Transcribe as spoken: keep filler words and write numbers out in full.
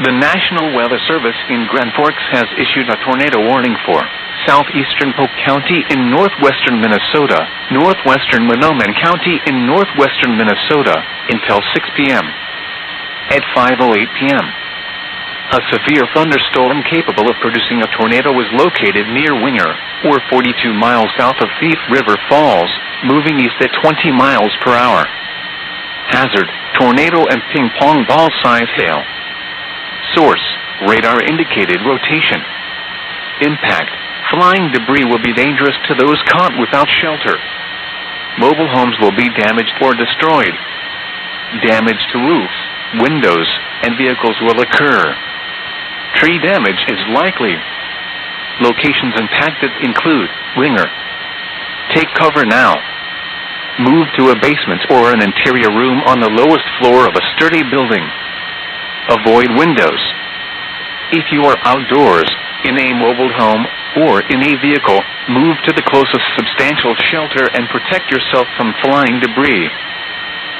The National Weather Service in Grand Forks has issued a tornado warning for southeastern Polk County in northwestern Minnesota, northwestern Mahnomen County in northwestern Minnesota, until six p m At five oh eight p m, a severe thunderstorm capable of producing a tornado was located near Winger, or forty-two miles south of Thief River Falls, moving east at twenty miles per hour. Hazard: tornado and ping-pong ball-size hail. Source: radar indicated rotation. Impact: flying debris will be dangerous to those caught without shelter. Mobile homes will be damaged or destroyed. Damage to roofs, windows, and vehicles will occur. Tree damage is likely. Locations impacted include Winger. Take cover now. Move to a basement or an interior room on the lowest floor of a sturdy building. Avoid windows. If you are outdoors, in a mobile home, or in a vehicle, move to the closest substantial shelter and protect yourself from flying debris.